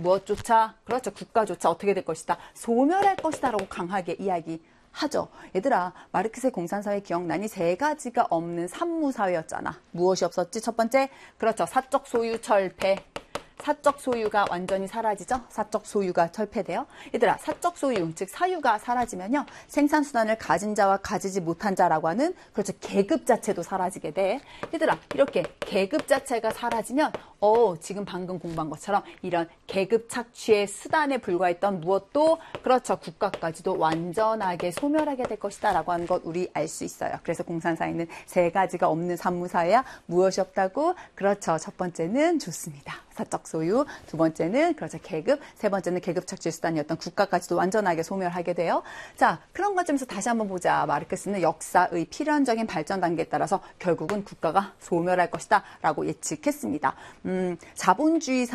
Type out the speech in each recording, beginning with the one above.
무엇조차, 그렇죠, 국가조차 어떻게 될 것이다, 소멸할 것이다 라고 강하게 이야기하죠. 얘들아, 마르크스의 공산사회 기억나니? 세 가지가 없는 산무사회였잖아. 무엇이 없었지? 첫 번째, 그렇죠, 사적 소유 철폐. 사적 소유가 완전히 사라지죠. 사적 소유가 철폐돼요. 얘들아, 사적 소유, 즉 사유가 사라지면요, 생산수단을 가진 자와 가지지 못한 자라고 하는, 그렇죠, 계급 자체도 사라지게 돼. 얘들아, 이렇게 계급 자체가 사라지면 지금 방금 공부한 것처럼 이런 계급 착취의 수단에 불과했던 무엇도, 그렇죠, 국가까지도 완전하게 소멸하게 될 것이다 라고 하는 것 우리 알 수 있어요. 그래서 공산사회는 세 가지가 없는 산무사회야. 무엇이 없다고? 그렇죠, 첫 번째는 좋습니다, 사적 소유, 두 번째는 그렇죠, 계급, 세 번째는 계급 착취 수단이었던 국가까지도 완전하게 소멸하게 돼요. 자, 그런 관점에서 다시 한번 보자. 마르크스는 역사의 필연적인 발전 단계에 따라서 결국은 국가가 소멸할 것이다 라고 예측했습니다. 자본주의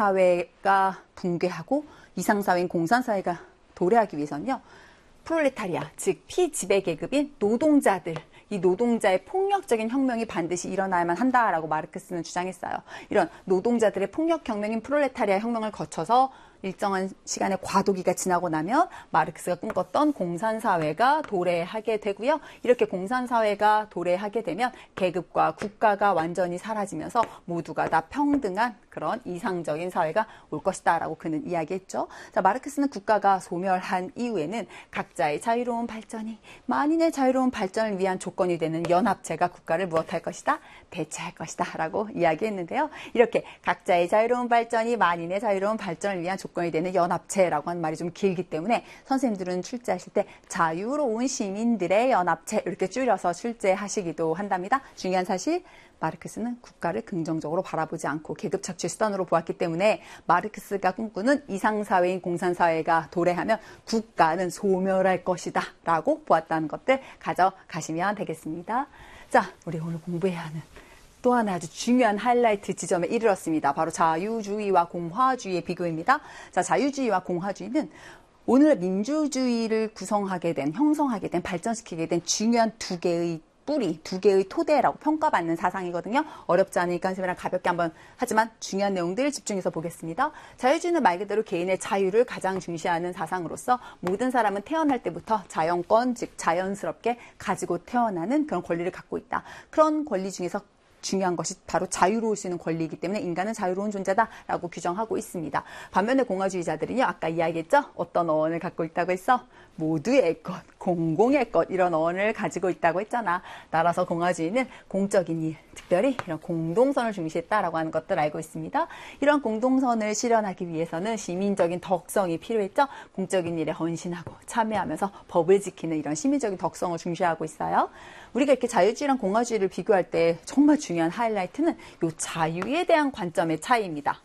사회가 붕괴하고 이상사회인 공산사회가 도래하기 위해서는요, 프롤레타리아, 즉 피지배 계급인 노동자들, 이 노동자의 폭력적인 혁명이 반드시 일어나야만 한다라고 마르크스는 주장했어요. 이런 노동자들의 폭력혁명인 프롤레타리아 혁명을 거쳐서 일정한 시간의 과도기가 지나고 나면 마르크스가 꿈꿨던 공산사회가 도래하게 되고요. 이렇게 공산사회가 도래하게 되면 계급과 국가가 완전히 사라지면서 모두가 다 평등한 그런 이상적인 사회가 올 것이다 라고 그는 이야기했죠. 자, 마르크스는 국가가 소멸한 이후에는 각자의 자유로운 발전이 만인의 자유로운 발전을 위한 조건이 되는 연합체가 국가를 무엇할 것이다? 대체할 것이다 라고 이야기했는데요. 이렇게 각자의 자유로운 발전이 만인의 자유로운 발전을 위한 조건이 되는 연합체라고 하는 말이 좀 길기 때문에 선생님들은 출제하실 때 자유로운 시민들의 연합체 이렇게 줄여서 출제하시기도 한답니다. 중요한 사실, 마르크스는 국가를 긍정적으로 바라보지 않고 계급 착취 수단으로 보았기 때문에 마르크스가 꿈꾸는 이상사회인 공산사회가 도래하면 국가는 소멸할 것이다 라고 보았다는 것들 가져가시면 되겠습니다. 자, 우리 오늘 공부해야 하는 또 하나 아주 중요한 하이라이트 지점에 이르렀습니다. 바로 자유주의와 공화주의의 비교입니다. 자, 자유주의와 공화주의는 오늘 민주주의를 구성하게 된, 형성하게 된, 발전시키게 된 중요한 두 개의 뿌리, 두 개의 토대라고 평가받는 사상이거든요. 어렵지 않으니까 선생님이랑 가볍게 한번 하지만 중요한 내용들 집중해서 보겠습니다. 자유주의는 말 그대로 개인의 자유를 가장 중시하는 사상으로서 모든 사람은 태어날 때부터 자연권, 즉 자연스럽게 가지고 태어나는 그런 권리를 갖고 있다. 그런 권리 중에서 중요한 것이 바로 자유로울 수 있는 권리이기 때문에 인간은 자유로운 존재다라고 규정하고 있습니다. 반면에 공화주의자들은요, 아까 이야기했죠? 어떤 어원을 갖고 있다고 했어? 모두의 것, 공공의 것, 이런 어원을 가지고 있다고 했잖아. 따라서 공화주의는 공적인 일, 특별히 이런 공동선을 중시했다라고 하는 것들 알고 있습니다. 이런 공동선을 실현하기 위해서는 시민적인 덕성이 필요했죠. 공적인 일에 헌신하고 참여하면서 법을 지키는 이런 시민적인 덕성을 중시하고 있어요. 우리가 이렇게 자유주의랑 공화주의를 비교할 때 정말 중요한 하이라이트는 이 자유에 대한 관점의 차이입니다.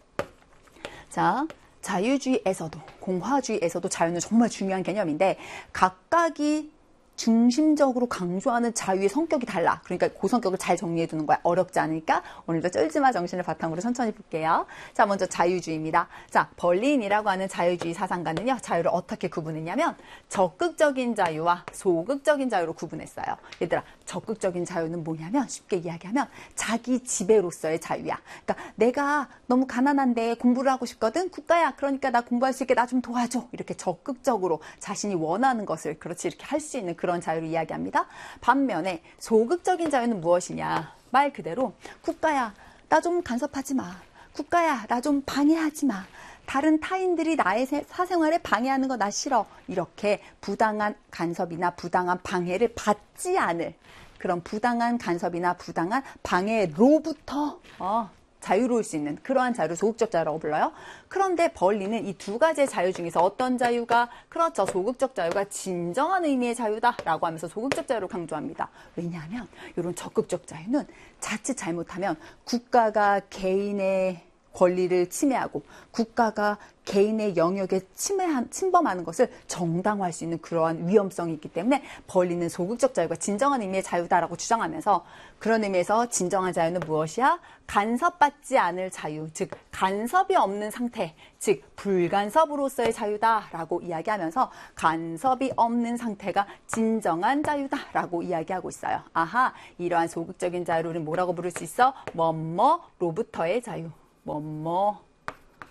자, 자유주의에서도 공화주의에서도 자유는 정말 중요한 개념인데 각각이 중심적으로 강조하는 자유의 성격이 달라. 그러니까 그 성격을 잘 정리해 두는 거야. 어렵지 않으니까 오늘도 쫄지마 정신을 바탕으로 천천히 볼게요. 자, 먼저 자유주의입니다. 자, 벌린이라고 하는 자유주의 사상가는요, 자유를 어떻게 구분했냐면 적극적인 자유와 소극적인 자유로 구분했어요. 얘들아, 적극적인 자유는 뭐냐면 쉽게 이야기하면 자기 지배로서의 자유야. 그러니까 내가 너무 가난한데 공부를 하고 싶거든. 국가야, 그러니까 나 공부할 수 있게 나 좀 도와줘. 이렇게 적극적으로 자신이 원하는 것을 그렇지 이렇게 할 수 있는 그런 자유를 이야기합니다. 반면에 소극적인 자유는 무엇이냐? 말 그대로 국가야, 나 좀 간섭하지 마. 국가야, 나 좀 방해하지 마. 다른 타인들이 나의 사생활에 방해하는 거 나 싫어. 이렇게 부당한 간섭이나 부당한 방해를 받지 않을 그런 부당한 간섭이나 부당한 방해로부터 자유로울 수 있는 그러한 자유를 소극적 자유라고 불러요. 그런데 벌린은 이 두 가지의 자유 중에서 어떤 자유가, 그렇죠, 소극적 자유가 진정한 의미의 자유다라고 하면서 소극적 자유를 강조합니다. 왜냐하면 이런 적극적 자유는 자칫 잘못하면 국가가 개인의 권리를 침해하고 국가가 개인의 영역에 침범하는 것을 정당화할 수 있는 그러한 위험성이 있기 때문에 벌리는 소극적 자유가 진정한 의미의 자유다라고 주장하면서 그런 의미에서 진정한 자유는 무엇이야? 간섭받지 않을 자유, 즉 간섭이 없는 상태, 즉 불간섭으로서의 자유다라고 이야기하면서 간섭이 없는 상태가 진정한 자유다라고 이야기하고 있어요. 아하, 이러한 소극적인 자유를 우리는 뭐라고 부를 수 있어? 뭐뭐로부터의 자유. 뭐뭐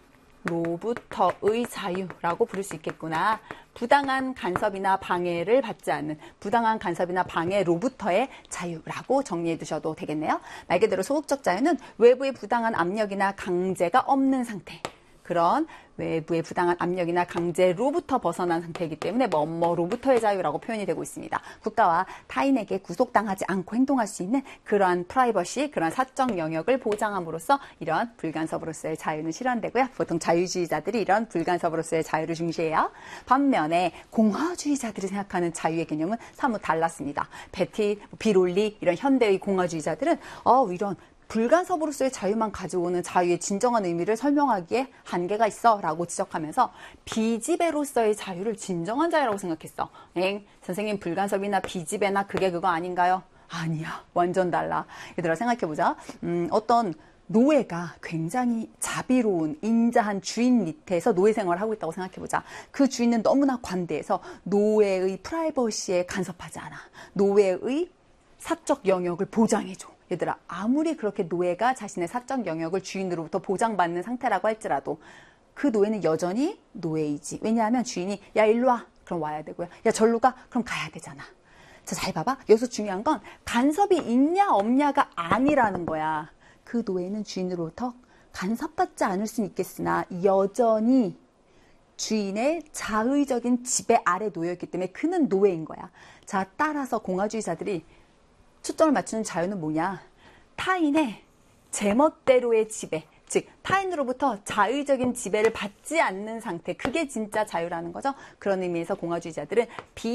로부터의 자유라고 부를 수 있겠구나. 부당한 간섭이나 방해를 받지 않는 부당한 간섭이나 방해로부터의 자유라고 정리해 두셔도 되겠네요. 말 그대로 소극적 자유는 외부의 부당한 압력이나 강제가 없는 상태. 그런 외부의 부당한 압력이나 강제로부터 벗어난 상태이기 때문에 뭐뭐로부터의 자유라고 표현이 되고 있습니다. 국가와 타인에게 구속당하지 않고 행동할 수 있는 그러한 프라이버시, 그러한 사적 영역을 보장함으로써 이런 불간섭으로서의 자유는 실현되고요. 보통 자유주의자들이 이런 불간섭으로서의 자유를 중시해요. 반면에 공화주의자들이 생각하는 자유의 개념은 사뭇 달랐습니다. 베티, 비롤리 이런 현대의 공화주의자들은 이런 불간섭으로서의 자유만 가져오는 자유의 진정한 의미를 설명하기에 한계가 있어 라고 지적하면서 비지배로서의 자유를 진정한 자유라고 생각했어. 선생님 불간섭이나 비지배나 그게 그거 아닌가요? 아니야. 완전 달라. 얘들아 생각해보자. 어떤 노예가 굉장히 자비로운 인자한 주인 밑에서 노예 생활을 하고 있다고 생각해보자. 그 주인은 너무나 관대해서 노예의 프라이버시에 간섭하지 않아. 노예의 사적 영역을 보장해줘. 얘들아 아무리 그렇게 노예가 자신의 사적 영역을 주인으로부터 보장받는 상태라고 할지라도 그 노예는 여전히 노예이지. 왜냐하면 주인이 야 일로 와 그럼 와야 되고요. 야 절로 가 그럼 가야 되잖아. 자, 잘 봐봐. 여기서 중요한 건 간섭이 있냐 없냐가 아니라는 거야. 그 노예는 주인으로부터 간섭받지 않을 수는 있겠으나 여전히 주인의 자의적인 지배 아래 놓여있기 때문에 그는 노예인 거야. 자, 따라서 공화주의자들이 초점을 맞추는 자유는 뭐냐? 타인의 제멋대로의 지배, 즉 타인으로부터 자의적인 지배를 받지 않는 상태, 그게 진짜 자유라는 거죠. 그런 의미에서 공화주의자들은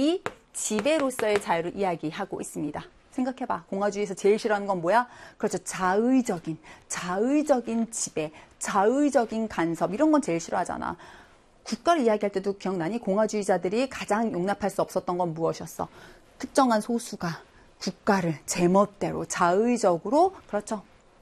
비지배로서의 자유를 이야기하고 있습니다. 생각해봐. 공화주의에서 제일 싫어하는 건 뭐야? 그렇죠. 자의적인 지배, 자의적인 간섭 이런 건 제일 싫어하잖아. 국가를 이야기할 때도 기억나니? 공화주의자들이 가장 용납할 수 없었던 건 무엇이었어? 특정한 소수가 국가를 제멋대로 자의적으로 그렇죠.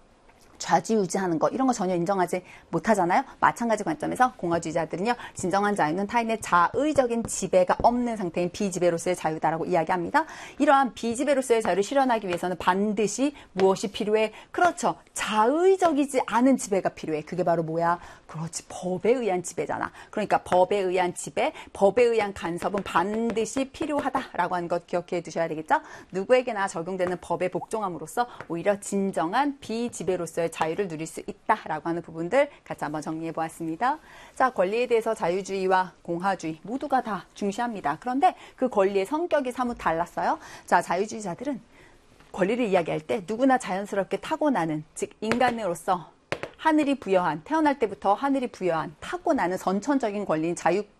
좌지우지하는 거 이런 거 전혀 인정하지 못하잖아요. 마찬가지 관점에서 공화주의자들은요. 진정한 자유는 타인의 자의적인 지배가 없는 상태인 비지배로서의 자유다라고 이야기합니다. 이러한 비지배로서의 자유를 실현하기 위해서는 반드시 무엇이 필요해? 그렇죠. 자의적이지 않은 지배가 필요해. 그게 바로 뭐야? 그렇지. 법에 의한 지배잖아. 그러니까 법에 의한 지배, 법에 의한 간섭은 반드시 필요하다라고 하는 것 기억해 두셔야 되겠죠? 누구에게나 적용되는 법에 복종함으로써 오히려 진정한 비지배로서의 자유를 누릴 수 있다라고 하는 부분들 같이 한번 정리해 보았습니다. 자, 권리에 대해서 자유주의와 공화주의 모두가 다 중시합니다. 그런데 그 권리의 성격이 사뭇 달랐어요. 자, 자유주의자들은 권리를 이야기할 때 누구나 자연스럽게 타고나는, 즉 인간으로서 하늘이 부여한, 태어날 때부터 하늘이 부여한 타고나는 선천적인 권리인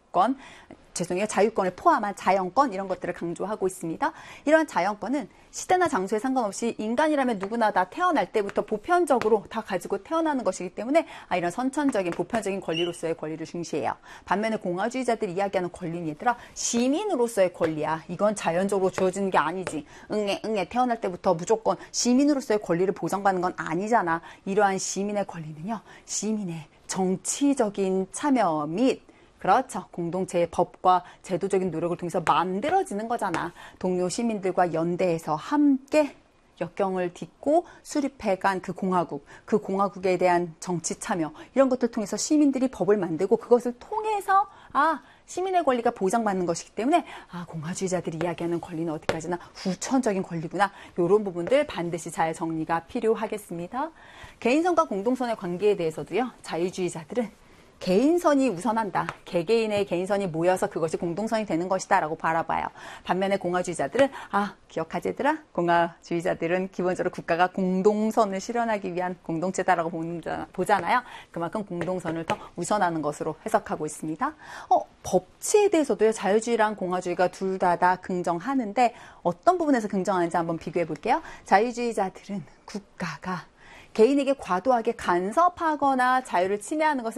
자유권을 포함한 자연권 이런 것들을 강조하고 있습니다. 이러한 자연권은 시대나 장소에 상관없이 인간이라면 누구나 다 태어날 때부터 보편적으로 다 가지고 태어나는 것이기 때문에 이런 선천적인 보편적인 권리로서의 권리를 중시해요. 반면에 공화주의자들이 이야기하는 권리는 얘들아 시민으로서의 권리야. 이건 자연적으로 주어지는 게 아니지. 응애 태어날 때부터 무조건 시민으로서의 권리를 보장받는 건 아니잖아. 이러한 시민의 권리는요. 시민의 정치적인 참여 및 그렇죠. 공동체의 법과 제도적인 노력을 통해서 만들어지는 거잖아. 동료 시민들과 연대해서 함께 역경을 딛고 수립해간 그 공화국에 대한 정치 참여 이런 것들 통해서 시민들이 법을 만들고 그것을 통해서 시민의 권리가 보장받는 것이기 때문에 공화주의자들이 이야기하는 권리는 어디까지나 후천적인 권리구나. 이런 부분들 반드시 잘 정리가 필요하겠습니다. 개인선과 공동선의 관계에 대해서도요. 자유주의자들은 개인선이 우선한다. 개개인의 개인선이 모여서 그것이 공동선이 되는 것이다 라고 바라봐요. 반면에 공화주의자들은 기억하지 얘들아? 공화주의자들은 기본적으로 국가가 공동선을 실현하기 위한 공동체다라고 보잖아요. 그만큼 공동선을 더 우선하는 것으로 해석하고 있습니다. 법치에 대해서도요. 자유주의랑 공화주의가 둘 다 긍정하는데 어떤 부분에서 긍정하는지 한번 비교해 볼게요. 자유주의자들은 국가가 개인에게 과도하게 간섭하거나 자유를 침해하는 것을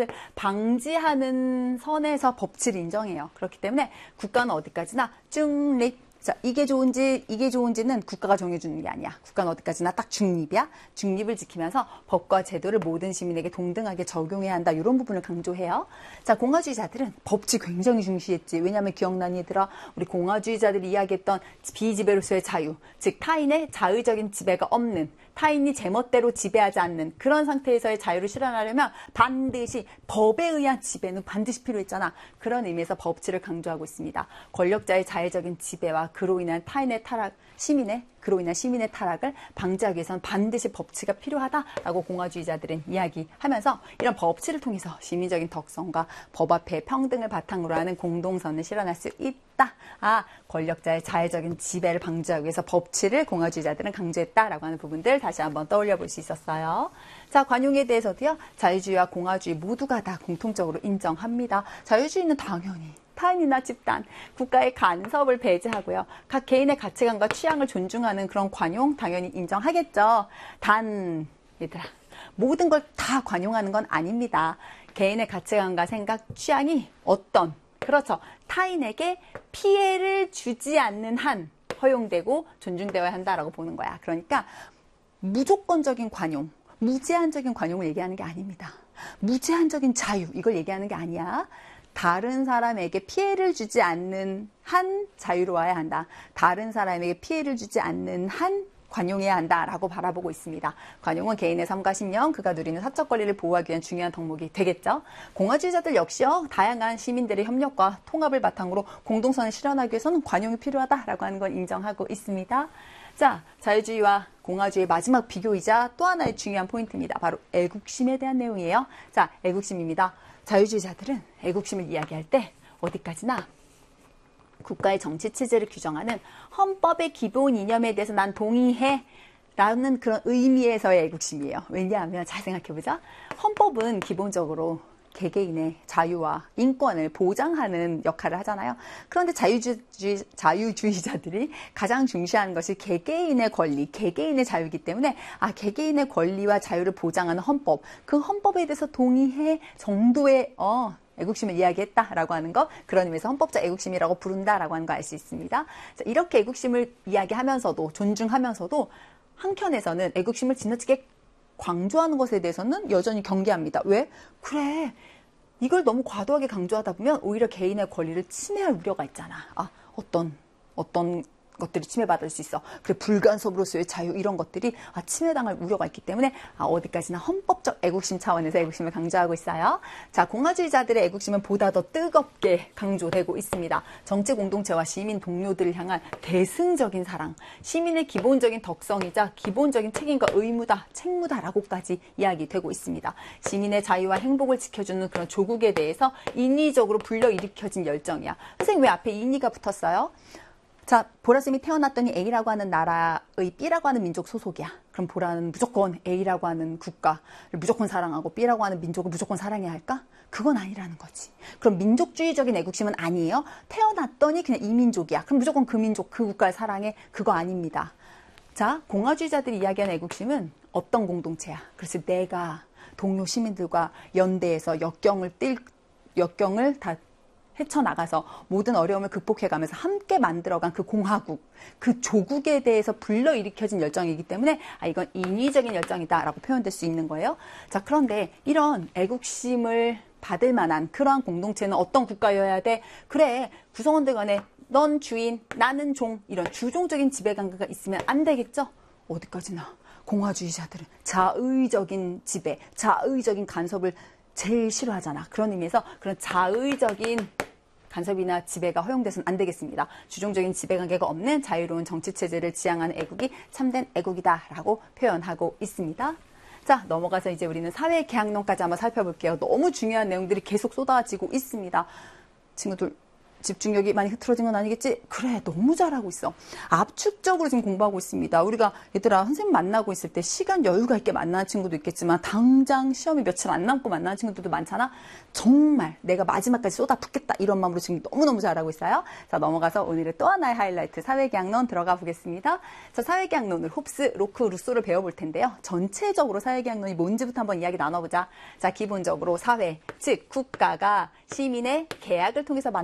방지하는 선에서 법치를 인정해요. 그렇기 때문에 국가는 어디까지나 중립, 자, 이게 좋은지는 국가가 정해주는 게 아니야. 국가는 어디까지나 딱 중립이야. 중립을 지키면서 법과 제도를 모든 시민에게 동등하게 적용해야 한다. 이런 부분을 강조해요. 자, 공화주의자들은 법치 굉장히 중시했지. 왜냐하면 기억나니 얘들아, 우리 공화주의자들이 이야기했던 비지배로서의 자유, 즉 타인의 자의적인 지배가 없는, 타인이 제멋대로 지배하지 않는 그런 상태에서의 자유를 실현하려면 반드시 법에 의한 지배는 반드시 필요했잖아. 그런 의미에서 법치를 강조하고 있습니다. 권력자의 자의적인 지배와 그로 인한 타인의 타락, 그로 인한 시민의 타락을 방지하기 위해서는 반드시 법치가 필요하다라고 공화주의자들은 이야기하면서 이런 법치를 통해서 시민적인 덕성과 법 앞에 평등을 바탕으로 하는 공동선을 실현할 수 있다. 권력자의 자의적인 지배를 방지하기 위해서 법치를 공화주의자들은 강조했다라고 하는 부분들 다시 한번 떠올려 볼 수 있었어요. 자, 관용에 대해서도요. 자유주의와 공화주의 모두가 다 공통적으로 인정합니다. 자유주의는 당연히 타인이나 집단, 국가의 간섭을 배제하고요. 각 개인의 가치관과 취향을 존중하는 그런 관용 당연히 인정하겠죠. 단, 얘들아, 모든 걸 다 관용하는 건 아닙니다. 개인의 가치관과 생각, 취향이 그렇죠. 타인에게 피해를 주지 않는 한 허용되고 존중되어야 한다라고 보는 거야. 그러니까 무조건적인 관용, 무제한적인 관용을 얘기하는 게 아닙니다. 무제한적인 자유, 이걸 얘기하는 게 아니야. 다른 사람에게 피해를 주지 않는 한 자유로워야 한다. 다른 사람에게 피해를 주지 않는 한 관용해야 한다라고 바라보고 있습니다. 관용은 개인의 삶과 신념, 그가 누리는 사적 권리를 보호하기 위한 중요한 덕목이 되겠죠. 공화주의자들 역시요. 다양한 시민들의 협력과 통합을 바탕으로 공동선을 실현하기 위해서는 관용이 필요하다라고 하는 건 인정하고 있습니다. 자, 자유주의와 공화주의의 마지막 비교이자 또 하나의 중요한 포인트입니다. 바로 애국심에 대한 내용이에요. 자, 애국심입니다. 자유주의자들은 애국심을 이야기할 때 어디까지나 국가의 정치 체제를 규정하는 헌법의 기본 이념에 대해서 난 동의해 라는 그런 의미에서의 애국심이에요. 왜냐하면 잘 생각해보자. 헌법은 기본적으로 개개인의 자유와 인권을 보장하는 역할을 하잖아요. 그런데 자유주의자들이 가장 중시하는 것이 개개인의 권리, 개개인의 자유이기 때문에 개개인의 권리와 자유를 보장하는 헌법, 그 헌법에 대해서 동의해 정도의 애국심을 이야기했다라고 하는 거, 그런 의미에서 헌법적 애국심이라고 부른다라고 하는 거 알 수 있습니다. 자, 이렇게 애국심을 이야기하면서도 존중하면서도 한켠에서는 애국심을 지나치게 강조하는 것에 대해서는 여전히 경계합니다. 왜? 그래, 이걸 너무 과도하게 강조하다 보면 오히려 개인의 권리를 침해할 우려가 있잖아. 어떤 것들이 침해받을 수 있어. 그래, 불간섭으로서의 자유, 이런 것들이 침해당할 우려가 있기 때문에 어디까지나 헌법적 애국심 차원에서 애국심을 강조하고 있어요. 자, 공화주의자들의 애국심은 보다 더 뜨겁게 강조되고 있습니다. 정치 공동체와 시민 동료들을 향한 대승적인 사랑, 시민의 기본적인 덕성이자 기본적인 책임과 책무다라고까지 이야기되고 있습니다. 시민의 자유와 행복을 지켜주는 그런 조국에 대해서 인위적으로 불러일으켜진 열정이야. 선생님, 왜 앞에 인위가 붙었어요? 자, 보라쌤이 태어났더니 A라고 하는 나라의 B라고 하는 민족 소속이야. 그럼 보라는 무조건 A라고 하는 국가를 무조건 사랑하고 B라고 하는 민족을 무조건 사랑해야 할까? 그건 아니라는 거지. 그럼 민족주의적인 애국심은 아니에요. 태어났더니 그냥 이 민족이야. 그럼 무조건 그 민족, 그 국가를 사랑해? 그거 아닙니다. 자, 공화주의자들이 이야기하는 애국심은 어떤 공동체야? 그래서 내가 동료 시민들과 연대해서 역경을 다 헤쳐나가서 모든 어려움을 극복해가면서 함께 만들어간 그 공화국, 그 조국에 대해서 불러일으켜진 열정이기 때문에 이건 인위적인 열정이다라고 표현될 수 있는 거예요. 자, 그런데 이런 애국심을 받을 만한 그러한 공동체는 어떤 국가여야 돼? 그래, 구성원들 간에 넌 주인, 나는 종, 이런 주종적인 지배관계가 있으면 안 되겠죠? 어디까지나 공화주의자들은 자의적인 지배, 자의적인 간섭을 제일 싫어하잖아. 그런 의미에서 그런 자의적인 간섭이나 지배가 허용돼서는 안 되겠습니다. 주종적인 지배관계가 없는 자유로운 정치체제를 지향하는 애국이 참된 애국이다라고 표현하고 있습니다. 자, 넘어가서 이제 우리는 사회계약론까지 한번 살펴볼게요. 너무 중요한 내용들이 계속 쏟아지고 있습니다. 친구들, 집중력이 많이 흐트러진 건 아니겠지? 그래, 너무 잘하고 있어. 압축적으로 지금 공부하고 있습니다. 우리가 얘들아, 선생님 만나고 있을 때 시간 여유가 있게 만나는 친구도 있겠지만 당장 시험이 며칠 안 남고 만나는 친구들도 많잖아. 정말 내가 마지막까지 쏟아붓겠다 이런 마음으로 지금 너무너무 잘하고 있어요. 자, 넘어가서 오늘의 또 하나의 하이라이트 사회계약론 들어가 보겠습니다. 자, 사회계약론을 홉스, 로크, 루소를 배워볼 텐데요. 전체적으로 사회계약론이 뭔지부터 한번 이야기 나눠보자. 자, 기본적으로 사회, 즉 국가가 시민의 계약을 통해서 만들어진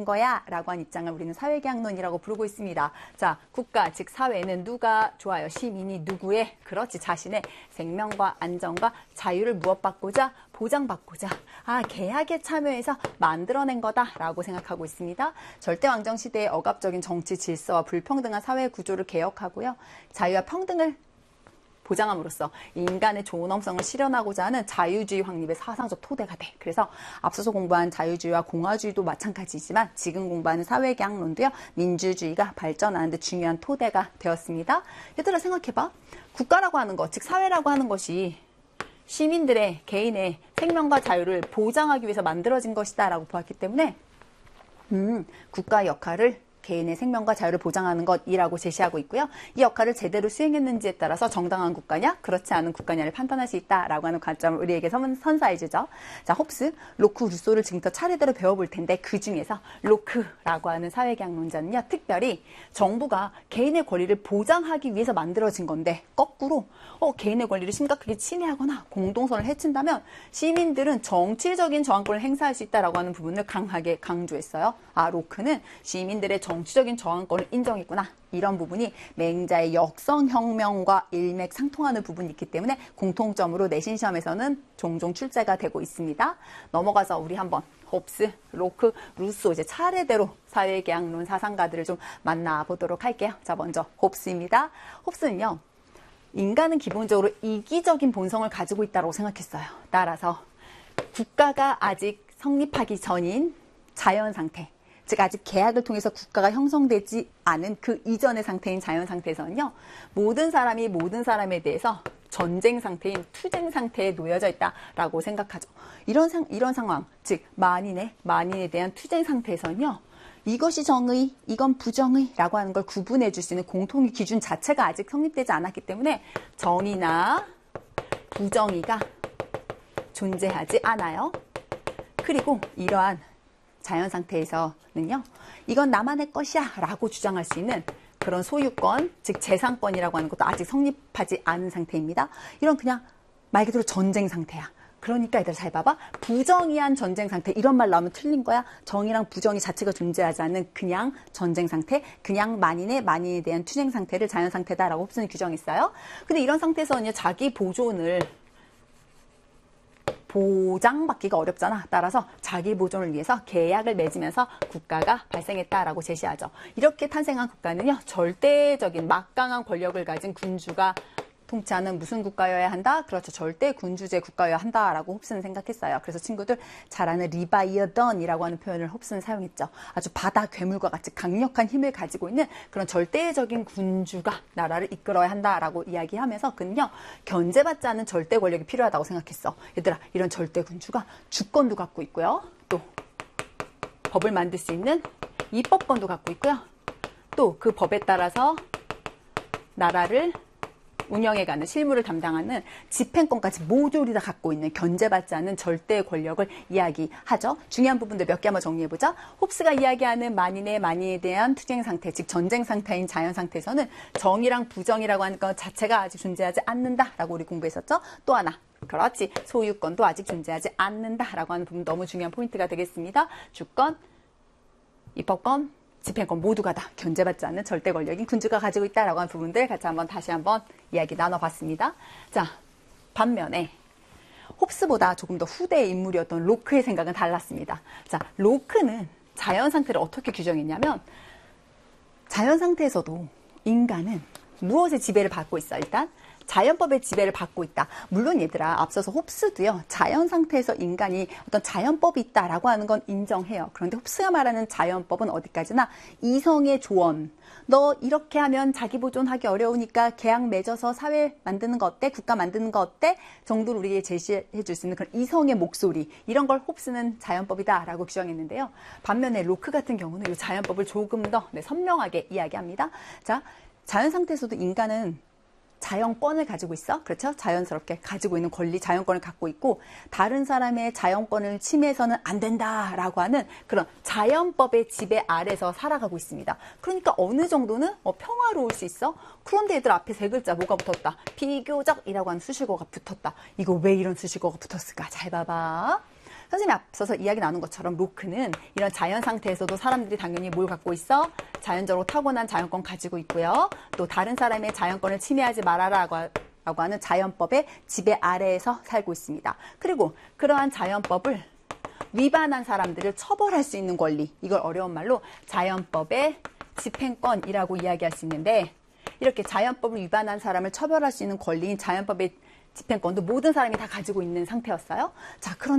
만들어진 거야 라고 한 입장을 우리는 사회계약론이라고 부르고 있습니다. 자, 국가 즉 사회는 누가 좋아요? 시민이 누구의? 그렇지, 자신의 생명과 안전과 자유를 무엇받고자? 보장받고자 계약에 참여해서 만들어낸 거다라고 생각하고 있습니다. 절대왕정 시대의 억압적인 정치 질서와 불평등한 사회 구조를 개혁하고요. 자유와 평등을 보장함으로써 인간의 존엄성을 실현하고자 하는 자유주의 확립의 사상적 토대가 돼. 그래서 앞서서 공부한 자유주의와 공화주의도 마찬가지지만 지금 공부하는 사회계약론도요. 민주주의가 발전하는 데 중요한 토대가 되었습니다. 얘들아 생각해봐. 국가라고 하는 것, 즉 사회라고 하는 것이 시민들의 개인의 생명과 자유를 보장하기 위해서 만들어진 것이다 라고 보았기 때문에 국가의 역할을 개인의 생명과 자유를 보장하는 것이라고 제시하고 있고요. 이 역할을 제대로 수행했는지에 따라서 정당한 국가냐 그렇지 않은 국가냐를 판단할 수 있다라고 하는 관점을 우리에게 선사해주죠. 자, 홉스, 로크, 루소를 지금부터 차례대로 배워볼 텐데 그중에서 로크라고 하는 사회계약론자는요. 특별히 정부가 개인의 권리를 보장하기 위해서 만들어진 건데 거꾸로 개인의 권리를 심각하게 침해하거나 공동선을 해친다면 시민들은 정치적인 저항권을 행사할 수 있다라고 하는 부분을 강하게 강조했어요. 로크는 시민들의 정치적인 저항권을 인정했구나. 이런 부분이 맹자의 역성혁명과 일맥상통하는 부분이 있기 때문에 공통점으로 내신 시험에서는 종종 출제가 되고 있습니다. 넘어가서 우리 한번 홉스, 로크, 루소 이제 차례대로 사회계약론 사상가들을 좀 만나보도록 할게요. 자, 먼저 홉스입니다. 홉스는요. 인간은 기본적으로 이기적인 본성을 가지고 있다고 생각했어요. 따라서 국가가 아직 성립하기 전인 자연 상태, 즉 아직 계약을 통해서 국가가 형성되지 않은 그 이전의 상태인 자연 상태에서는요. 모든 사람이 모든 사람에 대해서 전쟁 상태인 투쟁 상태에 놓여져 있다라고 생각하죠. 이런 상황, 즉 만인에 대한 투쟁 상태에서는요. 이것이 정의, 이건 부정의라고 하는 걸 구분해 줄 수 있는 공통의 기준 자체가 아직 성립되지 않았기 때문에 정의나 부정의가 존재하지 않아요. 그리고 이러한 자연 상태에서는요. 이건 나만의 것이야 라고 주장할 수 있는 그런 소유권, 즉 재산권이라고 하는 것도 아직 성립하지 않은 상태입니다. 이런 그냥 말 그대로 전쟁 상태야. 그러니까 얘들 잘 봐봐. 부정의한 전쟁 상태 이런 말 나오면 틀린 거야. 정의랑 부정의 자체가 존재하지 않는 그냥 전쟁 상태, 그냥 만인에 대한 투쟁 상태를 자연 상태다라고 홉스는 규정했어요. 근데 이런 상태에서는 자기 보존을 보장받기가 어렵잖아. 따라서 자기 보존을 위해서 계약을 맺으면서 국가가 발생했다라고 제시하죠. 이렇게 탄생한 국가는요. 절대적인 막강한 권력을 가진 군주가 통치하는 무슨 국가여야 한다? 그렇죠. 절대 군주제 국가여야 한다라고 홉스는 생각했어요. 그래서 친구들 잘 아는 리바이어던이라고 하는 표현을 홉스는 사용했죠. 아주 바다 괴물과 같이 강력한 힘을 가지고 있는 그런 절대적인 군주가 나라를 이끌어야 한다라고 이야기하면서 그는요. 견제받지 않은 절대 권력이 필요하다고 생각했어. 얘들아, 이런 절대 군주가 주권도 갖고 있고요. 또 법을 만들 수 있는 입법권도 갖고 있고요. 또 그 법에 따라서 나라를 운영해가는 실무를 담당하는 집행권까지 모두 우리 다 갖고 있는 견제받지 않는 절대 권력을 이야기하죠. 중요한 부분들 몇 개 한번 정리해보자. 홉스가 이야기하는 만인에 대한 투쟁 상태, 즉 전쟁 상태인 자연 상태에서는 정의랑 부정이라고 하는 것 자체가 아직 존재하지 않는다라고 우리 공부했었죠. 또 하나. 그렇지. 소유권도 아직 존재하지 않는다라고 하는 부분 너무 중요한 포인트가 되겠습니다. 주권, 입법권, 집행권 모두가 다 견제받지 않는 절대 권력인 군주가 가지고 있다라고 하는 부분들 같이 다시 한번 이야기 나눠봤습니다. 자, 반면에 홉스보다 조금 더 후대의 인물이었던 로크의 생각은 달랐습니다. 자, 로크는 자연 상태를 어떻게 규정했냐면 자연 상태에서도 인간은 무엇의 지배를 받고 있어? 일단 자연법의 지배를 받고 있다. 물론 얘들아, 앞서서 홉스도요. 자연 상태에서 인간이 어떤 자연법이 있다라고 하는 건 인정해요. 그런데 홉스가 말하는 자연법은 어디까지나 이성의 조언. 너 이렇게 하면 자기 보존하기 어려우니까 계약 맺어서 사회 만드는 거 어때? 국가 만드는 거 어때? 정도를 우리에게 제시해 줄 수 있는 그런 이성의 목소리. 이런 걸 홉스는 자연법이다라고 규정했는데요. 반면에 로크 같은 경우는 이 자연법을 조금 더 선명하게 이야기합니다. 자, 자연 상태에서도 인간은 자연권을 가지고 있어. 그렇죠? 자연스럽게 가지고 있는 권리, 자연권을 갖고 있고 다른 사람의 자연권을 침해해서는 안 된다라고 하는 그런 자연법의 지배 아래서 살아가고 있습니다. 그러니까 어느 정도는 평화로울 수 있어. 그런데 얘들 앞에 세 글자 뭐가 붙었다? 비교적이라고 하는 수식어가 붙었다. 이거 왜 이런 수식어가 붙었을까? 잘 봐봐. 선생님이 앞서서 이야기 나눈 것처럼 로크는 이런 자연 상태에서도 사람들이 당연히 뭘 갖고 있어? 자연적으로 타고난 자연권 가지고 있고요. 또 다른 사람의 자연권을 침해하지 말아라고 하는 자연법의 지배 아래에서 살고 있습니다. 그리고 그러한 자연법을 위반한 사람들을 처벌할 수 있는 권리, 이걸 어려운 말로 자연법의 집행권이라고 이야기할 수 있는데, 이렇게 자연법을 위반한 사람을 처벌할 수 있는 권리인 자연법의 집행권도 모든 사람이 다 가지고 있는 상태였어요. 자, 그런데